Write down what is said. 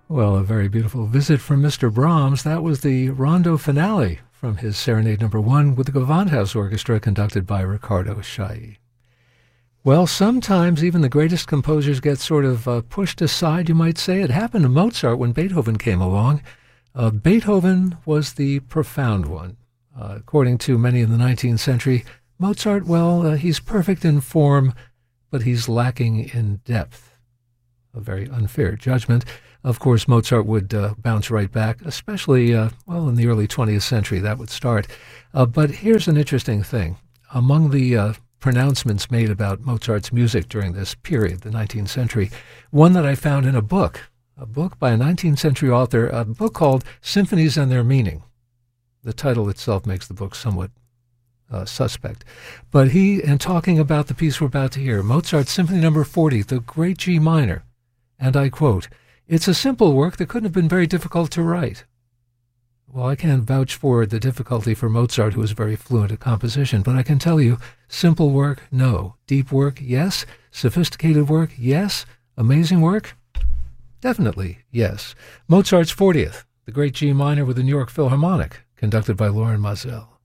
Well, a very beautiful visit from Mr. Brahms. That was the rondo finale from his Serenade Number 1 with the Gewandhaus Orchestra conducted by Riccardo Chailly. Well, sometimes even the greatest composers get sort of pushed aside, you might say. It happened to Mozart when Beethoven came along. Beethoven was the profound one. According to many in the 19th century, Mozart, well, he's perfect in form, but he's lacking in depth. A very unfair judgment. Of course, Mozart would bounce right back, especially, in the early 20th century, that would start. But here's an interesting thing. Among the pronouncements made about Mozart's music during this period, the 19th century, one that I found in a book by a 19th century author, a book called Symphonies and Their Meaning. The title itself makes the book somewhat suspect. But he, in talking about the piece we're about to hear, Mozart's Symphony No. 40, the Great G Minor, and I quote, "It's a simple work that couldn't have been very difficult to write." Well, I can't vouch for the difficulty for Mozart, who was very fluent at composition, but I can tell you, simple work, no. Deep work, yes. Sophisticated work, yes. Amazing work, definitely yes. Mozart's 40th, the Great G Minor with the New York Philharmonic, conducted by Lorin Maazel.